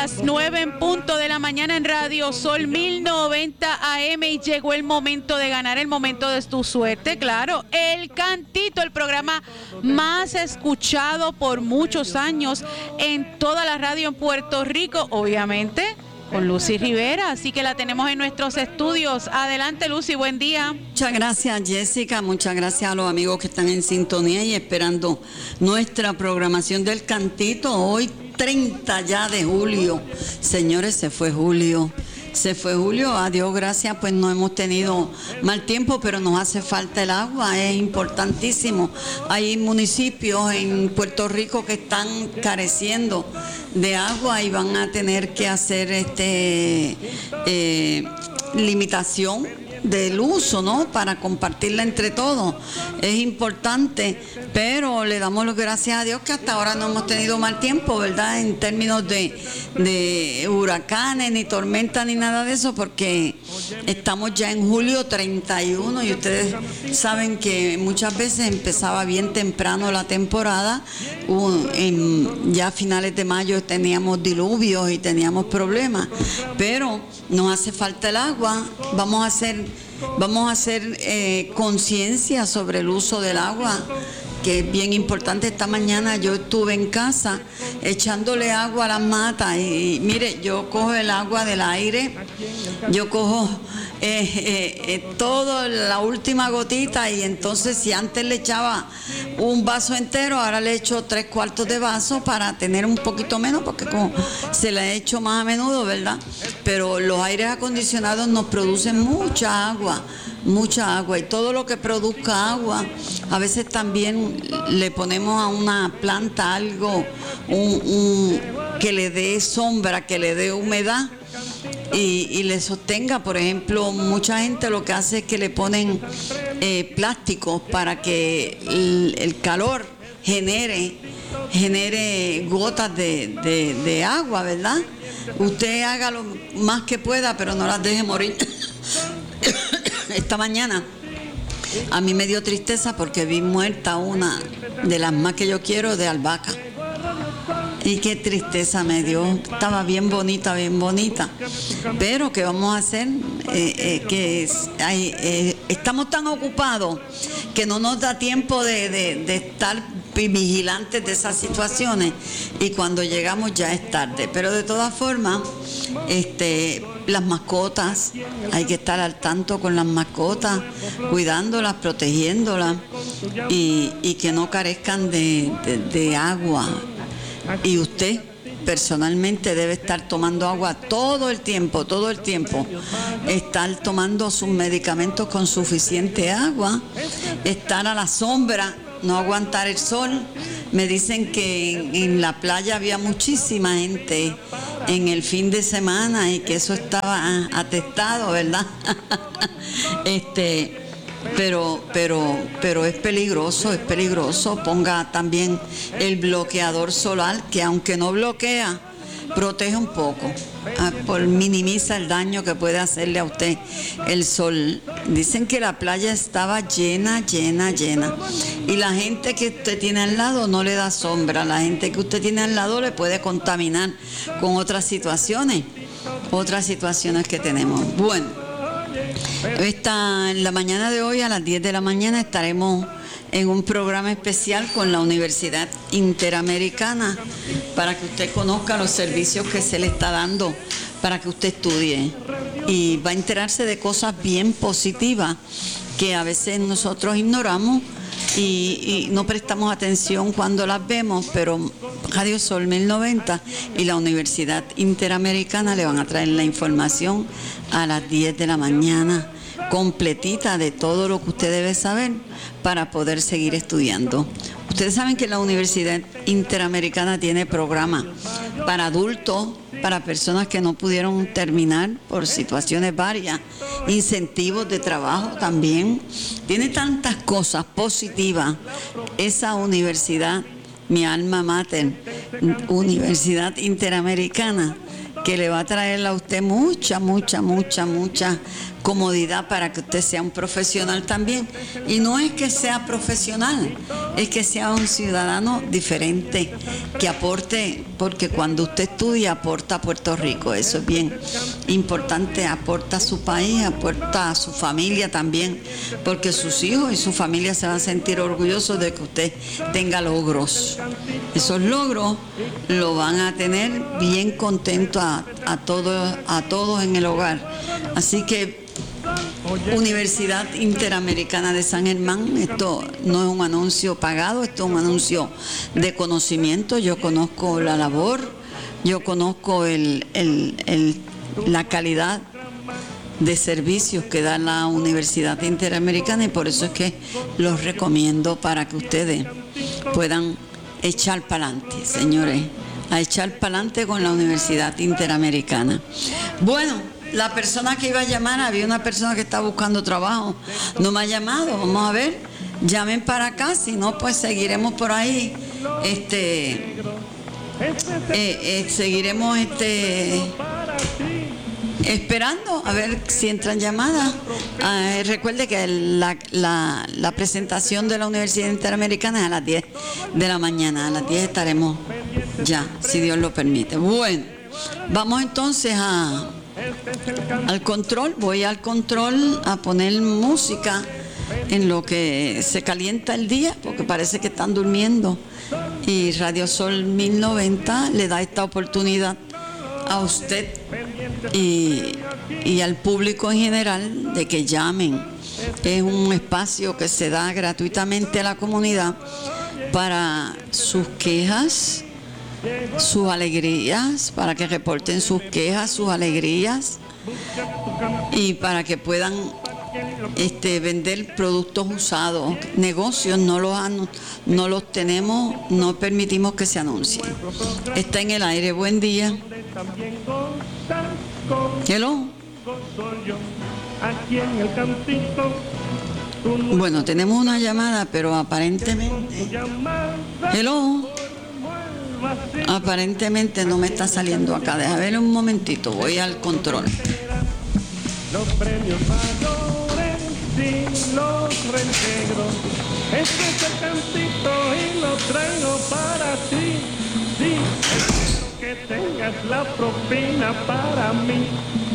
las 9 en punto de la mañana en Radio Sol 1090 AM y llegó el momento de ganar, el momento de tu suerte, claro. El Cantito, el programa más escuchado por muchos años en toda la radio en Puerto Rico, obviamente con Lucy Rivera, así que la tenemos en nuestros estudios. Adelante, Lucy, buen día. Muchas gracias, Jessica, muchas gracias a los amigos que están en sintonía y esperando nuestra programación del Cantito. Hoy 30 ya de julio. Señores, se fue julio, a Dios gracias, pues no hemos tenido mal tiempo, pero nos hace falta el agua, es importantísimo. Hay municipios en Puerto Rico que están careciendo de agua y van a tener que hacer limitación del uso, ¿no? Para compartirla entre todos. Es importante, pero le damos las gracias a Dios que hasta ahora no hemos tenido mal tiempo, ¿verdad? En términos de huracanes, ni tormentas, ni nada de eso, porque estamos ya en julio 31 y ustedes saben que muchas veces empezaba bien temprano la temporada. Ya a finales de mayo teníamos diluvios y teníamos problemas, pero nos hace falta el agua. Vamos a hacer conciencia sobre el uso del agua, que es bien importante. Esta mañana yo estuve en casa echándole agua a las matas y mire, yo cojo el agua del aire, yo cojo todo, la última gotita, y entonces si antes le echaba un vaso entero, ahora le echo 3/4 de vaso para tener un poquito menos, porque como se la he hecho más a menudo, ¿verdad? Pero los aires acondicionados nos producen mucha agua, y todo lo que produzca agua, a veces también le ponemos a una planta algo que le dé sombra, que le dé humedad y le sostenga. Por ejemplo, mucha gente lo que hace es que le ponen plásticos para que el calor genere gotas de agua, ¿verdad? Usted haga lo más que pueda, pero no las deje morir. Esta mañana a mí me dio tristeza porque vi muerta una de las más que yo quiero, de albahaca. Y qué tristeza me dio. Estaba bien bonita. Pero ¿qué vamos a hacer? Estamos tan ocupados que no nos da tiempo de estar vigilantes de esas situaciones, y cuando llegamos ya es tarde. Pero de todas formas, las mascotas, hay que estar al tanto con las mascotas, cuidándolas, protegiéndolas y que no carezcan de agua. Y usted personalmente debe estar tomando agua todo el tiempo, estar tomando sus medicamentos con suficiente agua, estar a la sombra, no aguantar el sol. Me dicen que en la playa había muchísima gente en el fin de semana y que eso estaba atestado, ¿verdad? Pero es peligroso. Ponga también el bloqueador solar, que aunque no bloquea, protege un poco, minimiza el daño que puede hacerle a usted el sol. Dicen que la playa estaba llena, y la gente que usted tiene al lado no le da sombra. La gente que usted tiene al lado le puede contaminar con otras situaciones que tenemos. Bueno, en la mañana de hoy a las 10 de la mañana estaremos en un programa especial con la Universidad Interamericana para que usted conozca los servicios que se le está dando para que usted estudie, y va a enterarse de cosas bien positivas que a veces nosotros ignoramos y no prestamos atención cuando las vemos. Pero Radio Sol 1090 y la Universidad Interamericana le van a traer la información a las 10 de la mañana completita de todo lo que usted debe saber para poder seguir estudiando. Ustedes saben que la Universidad Interamericana tiene programas para adultos, para personas que no pudieron terminar por situaciones varias, incentivos de trabajo también. Tiene tantas cosas positivas esa universidad, mi alma mater, Universidad Interamericana, que le va a traer a usted muchas comodidad para que usted sea un profesional también. Y no es que sea profesional, es que sea un ciudadano diferente, que aporte, porque cuando usted estudia aporta a Puerto Rico, eso es bien importante, aporta a su país, aporta a su familia también, porque sus hijos y su familia se van a sentir orgullosos de que usted tenga logros. Esos logros lo van a tener bien contento a todos en el hogar. Así que Universidad Interamericana de San Germán, esto no es un anuncio pagado, esto es un anuncio de conocimiento. Yo conozco la labor, yo conozco la calidad de servicios que da la Universidad Interamericana, y por eso es que los recomiendo para que ustedes puedan echar para adelante, señores, a echar para adelante con la Universidad Interamericana. Bueno, la persona que iba a llamar, había una persona que está buscando trabajo, no me ha llamado. Vamos a ver, llamen para acá, si no pues seguiremos por ahí, seguiremos esperando a ver si entran llamadas. Recuerde que la presentación de la Universidad Interamericana es a las 10 de la mañana. A las 10 estaremos ya, si Dios lo permite. Bueno, vamos entonces al control. Voy al control a poner música en lo que se calienta el día, porque parece que están durmiendo. Y Radio Sol 1090 le da esta oportunidad a usted y al público en general de que llamen. Es un espacio que se da gratuitamente a la comunidad para sus quejas, sus alegrías, para que reporten sus quejas, sus alegrías, y para que puedan vender productos usados. Negocios no los tenemos, no permitimos que se anuncien. Está en el aire. Buen día. Hello. Bueno, tenemos una llamada, pero aparentemente aparentemente no me está saliendo acá. Déjame ver un momentito, voy al control. Los premios mayores y los reintegros. Este es el cantito y lo traigo para ti. Sí, espero que tengas la propina para mí.